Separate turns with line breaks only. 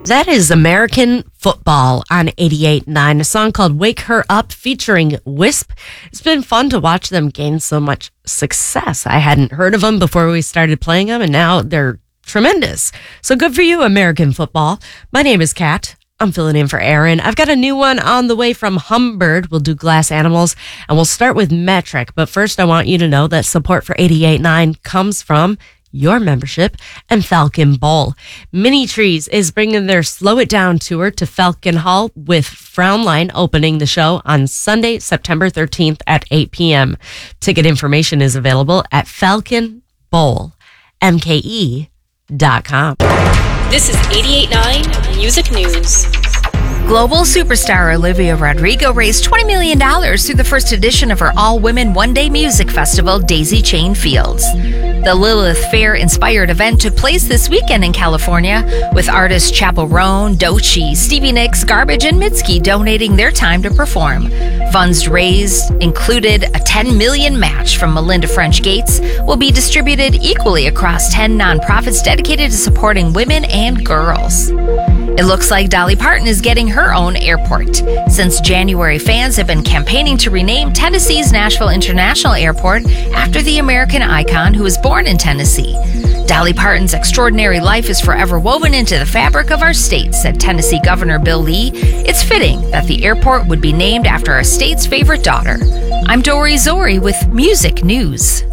That is American Football on 88.9, a song called Wake Her Up featuring Wisp. It's been fun to watch them gain so much success. I hadn't heard of them before we started playing them, and now they're tremendous. So good for you, American Football. My name is Kat. I'm filling in for Aaron. I've got a new one on the way from Humbird. We'll do Glass Animals, and we'll start with Metric. But first, I want you to know that support for 88.9 comes from your membership and Falcon Bowl. Mini Trees is bringing their Slow It Down tour to Falcon Hall, with Frownline opening the show on Sunday, September 13th at 8 p.m. Ticket information is available at falconbowlmke.com.
This is 88.9 Music News.
Global superstar Olivia Rodrigo raised $20 million through the first edition of her all-women one-day music festival, Daisy Chain Fields. The Lilith Fair-inspired event took place this weekend in California, with artists Chappell Roan, Doechii, Stevie Nicks, Garbage, and Mitski donating their time to perform. Funds raised included a $10 million match from Melinda French Gates, will be distributed equally across 10 nonprofits dedicated to supporting women and girls. It looks like Dolly Parton is getting her own airport. Since January, fans have been campaigning to rename Tennessee's Nashville International Airport after the American icon who was born in Tennessee. Dolly Parton's extraordinary life is forever woven into the fabric of our state, said Tennessee Governor Bill Lee. It's fitting that the airport would be named after our state's favorite daughter. I'm Dory Zori with Music News.